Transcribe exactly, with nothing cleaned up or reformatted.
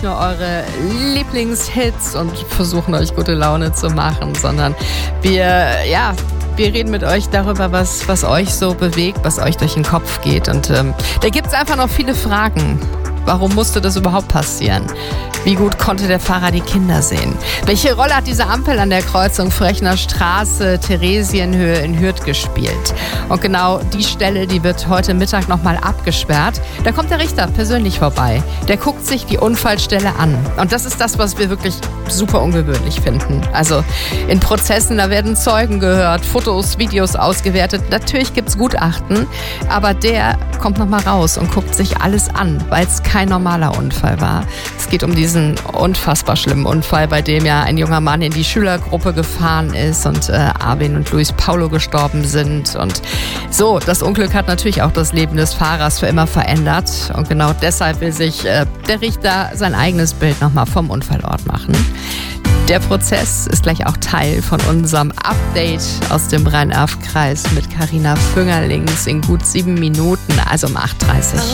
nicht nur eure Lieblingshits und versuchen euch gute Laune zu machen, sondern wir, ja, wir reden mit euch darüber, was, was euch so bewegt, was euch durch den Kopf geht. Und ähm, da gibt es einfach noch viele Fragen. Warum musste das überhaupt passieren? Wie gut konnte der Fahrer die Kinder sehen? Welche Rolle hat diese Ampel an der Kreuzung Frechner Straße, Theresienhöhe in Hürth gespielt? Und genau die Stelle, die wird heute Mittag nochmal abgesperrt. Da kommt der Richter persönlich vorbei. Der guckt sich die Unfallstelle an. Und das ist das, was wir wirklich super ungewöhnlich finden. Also in Prozessen, da werden Zeugen gehört, Fotos, Videos ausgewertet. Natürlich gibt's Gutachten, aber der kommt nochmal raus und guckt sich alles an, weil es kein normaler Unfall war. Es geht um diesen unfassbar schlimmen Unfall, bei dem ja ein junger Mann in die Schülergruppe gefahren ist und äh, Arvin und Luis Paulo gestorben sind. Und so, das Unglück hat natürlich auch das Leben des Fahrers für immer verändert. Und genau deshalb will sich äh, der Richter sein eigenes Bild nochmal vom Unfallort machen. Der Prozess ist gleich auch Teil von unserem Update aus dem Rhein-Erft-Kreis mit Carina Füngerlings in gut sieben Minuten, also um acht Uhr dreißig.